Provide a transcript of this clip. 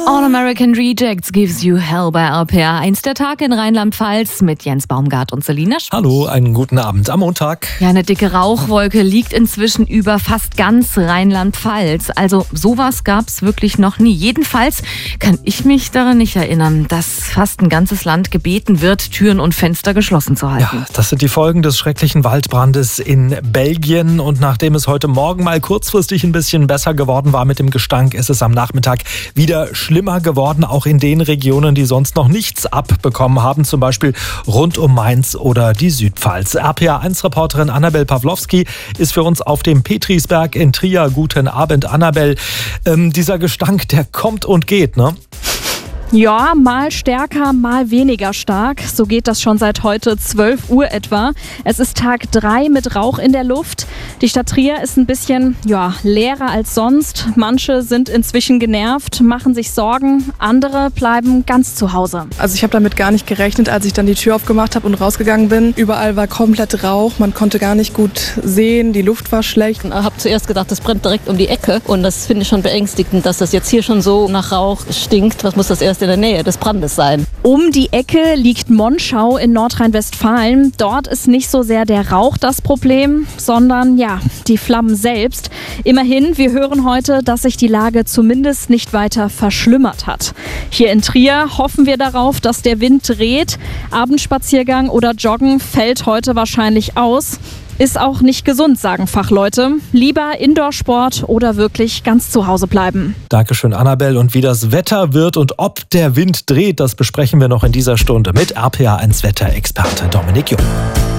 All American Rejects gives you hell bei RPA 1. Der Tag in Rheinland-Pfalz mit Jens Baumgart und Selina Schmidt. Hallo, einen guten Abend am Montag. Ja, eine dicke Rauchwolke liegt inzwischen über fast ganz Rheinland-Pfalz. Also sowas gab's wirklich noch nie. Jedenfalls kann ich mich daran nicht erinnern, dass fast ein ganzes Land gebeten wird, Türen und Fenster geschlossen zu halten. Ja, das sind die Folgen des schrecklichen Waldbrandes in Belgien. Und nachdem es heute Morgen mal kurzfristig ein bisschen besser geworden war mit dem Gestank, ist es am Nachmittag wieder schlimmer geworden, auch in den Regionen, die sonst noch nichts abbekommen haben, zum Beispiel rund um Mainz oder die Südpfalz. RPA1-Reporterin Annabel Pawlowski ist für uns auf dem Petrisberg in Trier. Guten Abend, Annabel. Dieser Gestank, der kommt und geht, ne? Ja, mal stärker, mal weniger stark. So geht das schon seit heute 12 Uhr etwa. Es ist Tag 3 mit Rauch in der Luft. Die Stadt Trier ist ein bisschen leerer als sonst. Manche sind inzwischen genervt, machen sich Sorgen. Andere bleiben ganz zu Hause. Also ich habe damit gar nicht gerechnet, als ich dann die Tür aufgemacht habe und rausgegangen bin. Überall war komplett Rauch, man konnte gar nicht gut sehen, die Luft war schlecht. Ich habe zuerst gedacht, das brennt direkt um die Ecke. Und das finde ich schon beängstigend, dass das jetzt hier schon so nach Rauch stinkt. Was muss das erst in der Nähe des Brandes sein? Um die Ecke liegt Monschau in Nordrhein-Westfalen. Dort ist nicht so sehr der Rauch das Problem, sondern die Flammen selbst. Immerhin, wir hören heute, dass sich die Lage zumindest nicht weiter verschlimmert hat. Hier in Trier hoffen wir darauf, dass der Wind dreht. Abendspaziergang oder Joggen fällt heute wahrscheinlich aus. Ist auch nicht gesund, sagen Fachleute. Lieber Indoor-Sport oder wirklich ganz zu Hause bleiben. Dankeschön, Annabel. Und wie das Wetter wird und ob der Wind dreht, das besprechen wir noch in dieser Stunde mit RPA1-Wetterexperte Dominik Jung.